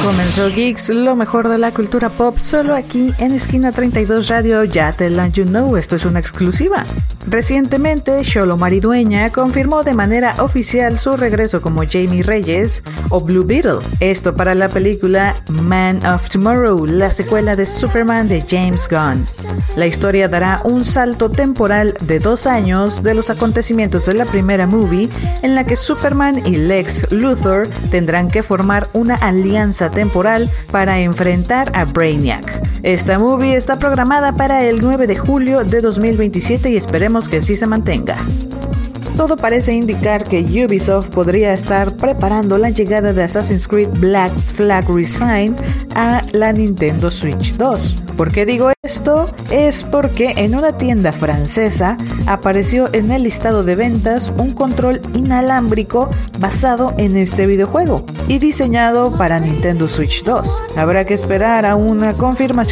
Comenzó Geeks, lo mejor de la cultura pop, solo aquí en Esquina 32 Radio. Ya te la you know, esto es una exclusiva. Recientemente, Xolo Maridueña confirmó de manera oficial su regreso como Jamie Reyes o Blue Beetle. Esto para la película Man of Tomorrow, la secuela de Superman de James Gunn. La historia dará un salto temporal de 2 años de los acontecimientos de la primera movie, en la que Superman y Lex Luthor tendrán que formar una alianza temporal para enfrentar a Brainiac. Esta movie está programada para el 9 de julio de 2027 y esperemos que así se mantenga. Todo parece indicar que Ubisoft podría estar preparando la llegada de Assassin's Creed Black Flag Resign a la Nintendo Switch 2. ¿Por qué digo esto? Es porque en una tienda francesa apareció en el listado de ventas un control inalámbrico basado en este videojuego y diseñado para Nintendo Switch 2. Habrá que esperar a una confirmación